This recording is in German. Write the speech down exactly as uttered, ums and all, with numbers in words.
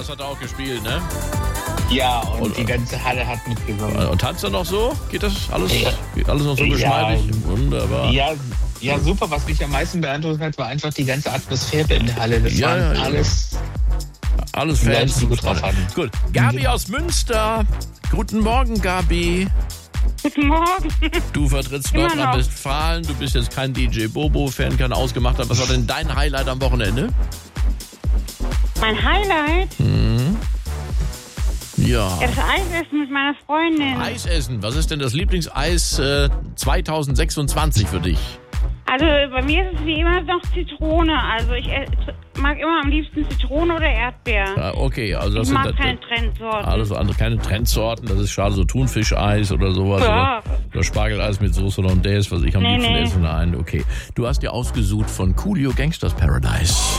Paradise hat er auch gespielt, ne? Ja, und, Und- die ganze Halle hat mitgesungen. Und tanzt er noch so? Geht das alles, Ja. geht alles noch so Ja. geschmeidig? Wunderbar. Ja, ja, super. Was mich am meisten beeindruckt hat, war einfach die ganze Atmosphäre in der Halle. Das Ja, waren ja, ja. alles... Alles Die Fans. Leute, die gut drauf hatten. Gut. Gabi aus Münster. Guten Morgen, Gabi. Guten Morgen. Du vertrittst Immer Nordrhein-Westfalen. Du bist jetzt kein D J Bobo-Fan, kein Ausgemachter. Was war denn dein Highlight am Wochenende? Mein Highlight? Ja. Ja, das Eisessen mit meiner Freundin. Eisessen. Was ist denn das Lieblingseis äh, zweitausendsechsundzwanzig für dich? Also bei mir ist es wie immer noch Zitrone. Also ich äh, mag immer am liebsten Zitrone oder Erdbeer. Ja, okay, also das Ich mag sind keine Trendsorten. alles andere, keine Trendsorten. Das ist schade, so Thunfischeis oder sowas. Ja. Oder, oder Spargeleis mit Soße Hollandaise, was ich am Nee, liebsten nee. esse. Nein, okay. Du hast dir ausgesucht von Coolio Gangsters Paradise.